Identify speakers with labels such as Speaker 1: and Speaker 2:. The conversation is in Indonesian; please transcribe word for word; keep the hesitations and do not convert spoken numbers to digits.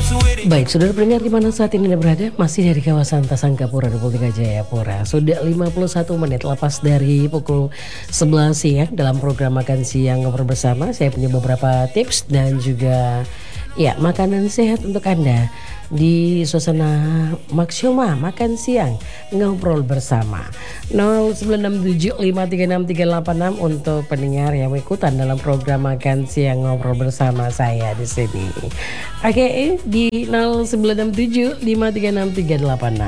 Speaker 1: Baik, saudara pendengar di mana saat ini Anda berada, masih dari kawasan Tasangkapura dua puluh tiga Jayapura. Sudah lima puluh satu menit lepas dari pukul sebelas siang dalam program Makan Siang Ngobrol Bersama. Saya punya beberapa tips dan juga ya makanan sehat untuk Anda di suasana Maksioma Makan Siang Ngobrol Bersama. nol sembilan enam tujuh lima tiga enam tiga delapan enam untuk pendengar yang ikutan dalam program Makan Siang Ngobrol Bersama saya di sini. Oke, di nol sembilan enam tujuh lima tiga enam tiga delapan enam.